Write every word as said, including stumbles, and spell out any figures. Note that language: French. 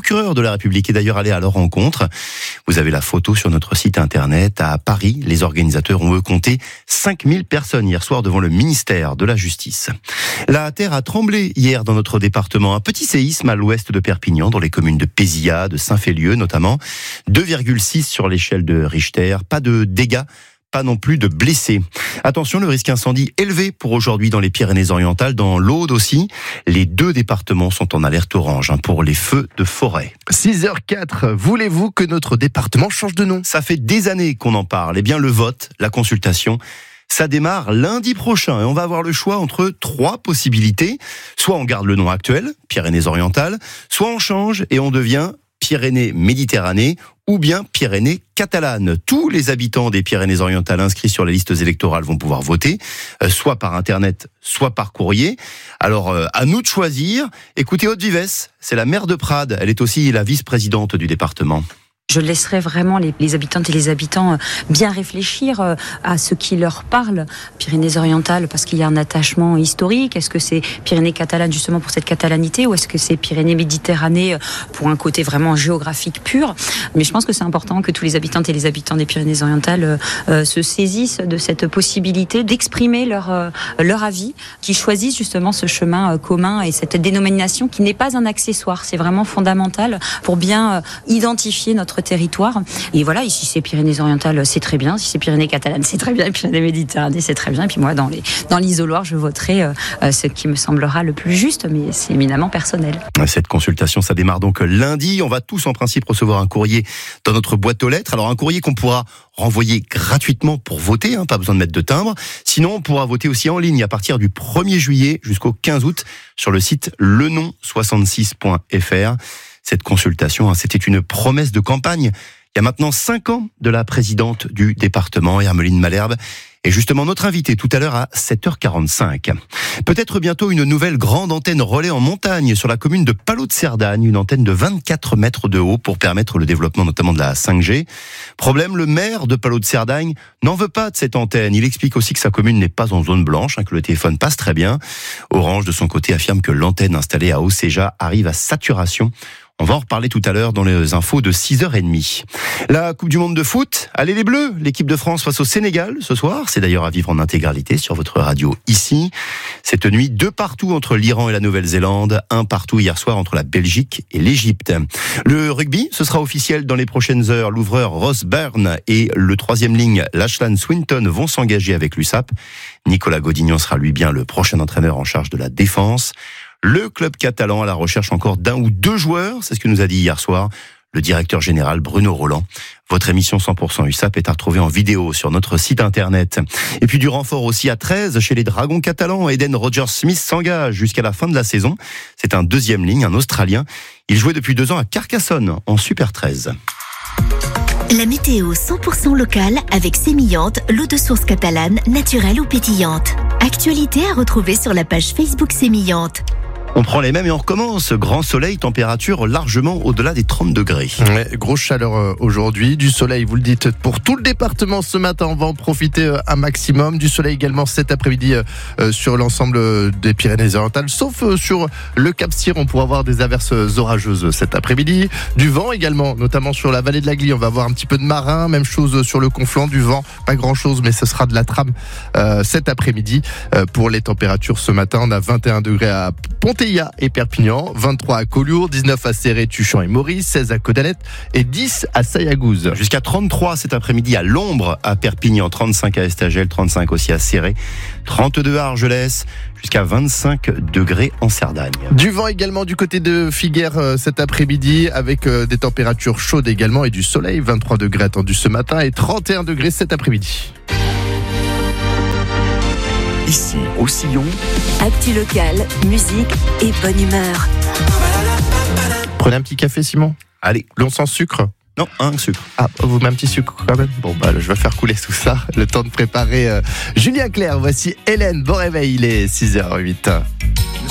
procureur de la République est d'ailleurs allé à leur rencontre. Vous avez la photo sur notre site internet. À Paris, les organisateurs ont eux compté cinq mille personnes hier soir devant le ministère de la Justice. La terre a tremblé hier dans notre département. Un petit séisme à l'ouest de Perpignan, dans les communes de Pézilla, de Saint-Félieu notamment. deux virgule six sur l'échelle de Richter. Pas de dégâts. Pas non plus de blessés. Attention, le risque incendie élevé pour aujourd'hui dans les Pyrénées-Orientales, dans l'Aude aussi. Les deux départements sont en alerte orange hein, pour les feux de forêt. six heures quatre, voulez-vous que notre département change de nom ? Ça fait des années qu'on en parle. Eh bien, le vote, la consultation, ça démarre lundi prochain et on va avoir le choix entre trois possibilités. Soit on garde le nom actuel, Pyrénées-Orientales, soit on change et on devient Pyrénées-Méditerranée ou bien Pyrénées-Catalanes. Tous les habitants des Pyrénées-Orientales inscrits sur les listes électorales vont pouvoir voter, euh, soit par Internet, soit par courrier. Alors, euh, à nous de choisir. Écoutez Aude Vives, c'est la maire de Prades. Elle est aussi la vice-présidente du département. Je laisserai vraiment les, les habitantes et les habitants bien réfléchir à ce qui leur parle. Pyrénées-Orientales, parce qu'il y a un attachement historique. Est-ce que c'est Pyrénées-Catalanes, justement, pour cette catalanité, ou est-ce que c'est Pyrénées-Méditerranée pour un côté vraiment géographique pur ? Mais je pense que c'est important que tous les habitantes et les habitants des Pyrénées-Orientales euh, se saisissent de cette possibilité d'exprimer leur, euh, leur avis, qu'ils choisissent justement ce chemin euh, commun et cette dénomination qui n'est pas un accessoire. C'est vraiment fondamental pour bien euh, identifier notre territoire. Et voilà, ici c'est Pyrénées-Orientales, c'est très bien. Si c'est Pyrénées-Catalanes, c'est très bien. Et Pyrénées-Méditerranée, c'est très bien. Et puis moi, dans, les, dans l'isoloir, je voterai euh, ce qui me semblera le plus juste, mais c'est éminemment personnel. Cette consultation, ça démarre donc lundi. On va tous en principe recevoir un courrier dans notre boîte aux lettres. Alors un courrier qu'on pourra renvoyer gratuitement pour voter, hein, pas besoin de mettre de timbre. Sinon, on pourra voter aussi en ligne à partir du premier juillet jusqu'au quinze août sur le site le nom soixante-six point f r. Cette consultation, c'était une promesse de campagne il y a maintenant cinq ans de la présidente du département, Hermeline Malherbe, est justement notre invitée tout à l'heure à sept heures quarante-cinq. Peut-être bientôt une nouvelle grande antenne relais en montagne sur la commune de Palau-de-Cerdagne, une antenne de vingt-quatre mètres de haut pour permettre le développement notamment de la cinq G. Problème, le maire de Palau-de-Cerdagne n'en veut pas de cette antenne. Il explique aussi que sa commune n'est pas en zone blanche, hein, que le téléphone passe très bien. Orange, de son côté, affirme que l'antenne installée à Océja arrive à saturation. On va en reparler tout à l'heure dans les infos de six heures trente. La Coupe du Monde de foot, allez les Bleus, l'équipe de France face au Sénégal ce soir. C'est d'ailleurs à vivre en intégralité sur votre radio ici. Cette nuit, deux partout entre l'Iran et la Nouvelle-Zélande, un partout hier soir entre la Belgique et l'Égypte. Le rugby, ce sera officiel dans les prochaines heures. L'ouvreur Ross Byrne et le troisième ligne Lachlan Swinton vont s'engager avec l'U S A P. Nicolas Godignon sera lui bien le prochain entraîneur en charge de la défense. Le club catalan à la recherche encore d'un ou deux joueurs, c'est ce que nous a dit hier soir le directeur général Bruno Roland. Votre émission cent pour cent U S A P est à retrouver en vidéo sur notre site internet. Et puis du renfort aussi à treize chez les Dragons catalans. Eden Rogers-Smith s'engage jusqu'à la fin de la saison. C'est un deuxième ligne, un Australien. Il jouait depuis deux ans à Carcassonne en Super treize. La météo cent pour cent locale avec Sémillante, l'eau de source catalane, naturelle ou pétillante. Actualité à retrouver sur la page Facebook Sémillante. On prend les mêmes et on recommence. Grand soleil, température largement au-delà des trente degrés. Ouais, grosse chaleur aujourd'hui, du soleil, vous le dites, pour tout le département ce matin. On va en profiter un maximum. Du soleil également cet après-midi euh, sur l'ensemble des Pyrénées-Orientales, sauf euh, sur le Cap-Cyr. On pourra avoir des averses orageuses cet après-midi. Du vent également, notamment sur la vallée de la Glie. On va avoir un petit peu de marin. Même chose sur le Conflent, du vent. Pas grand-chose, mais ce sera de la trame euh, cet après-midi. Euh, pour les températures ce matin, on a vingt et un degrés à Pontéia et Perpignan, vingt-trois à Collioure, dix-neuf à Céret, Tuchan et Maurice, seize à Codanette et dix à Sayagouz. Jusqu'à trente-trois cet après-midi à l'ombre à Perpignan, trente-cinq à Estagel, trente-cinq aussi à Céret, trente-deux à Argelès, jusqu'à vingt-cinq degrés en Cerdagne. Du vent également du côté de Figueres euh, cet après-midi avec euh, des températures chaudes également et du soleil, vingt-trois degrés attendus ce matin et trente et un degrés cet après-midi. Ici, au Sillon, Actu local, musique et bonne humeur. Prenez un petit café, Simon. Allez, l'on sans sucre. Non, un sucre. Ah, vous mettez un petit sucre quand même. Bon, bah, je vais faire couler tout ça. Le temps de préparer euh, Julien Clerc. Voici Hélène. Bon réveil, il est six heures zéro huit.